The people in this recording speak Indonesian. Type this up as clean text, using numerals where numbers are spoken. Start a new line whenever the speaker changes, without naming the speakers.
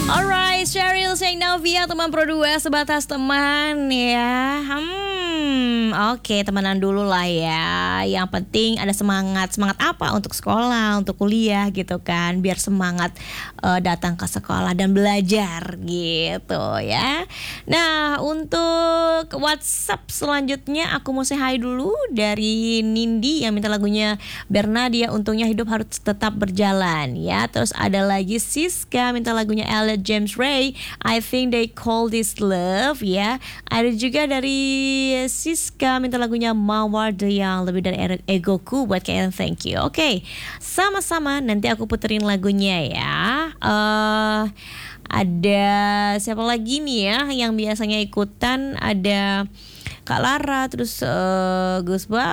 Alright, Cheryl saying now via teman Pro 2 sebatas teman ya. Oke, temenan dulu lah ya. Yang penting ada semangat. Semangat apa? Untuk sekolah, untuk kuliah gitu kan. Biar semangat datang ke sekolah dan belajar gitu ya. Nah, untuk WhatsApp selanjutnya aku mau say hi dulu dari Nindi yang minta lagunya Bernadia, Untungnya Hidup Harus Tetap Berjalan ya. Terus ada lagi Siska minta lagunya Elliot James Ray, I Think They Call This Love ya. Ada juga dari Siska minta lagunya Mawar yang lebih dari egoku buat kalian, thank you. Oke, sama-sama nanti aku puterin lagunya ya. Ada siapa lagi nih ya yang biasanya ikutan? Ada Kak Lara, terus Gus Ba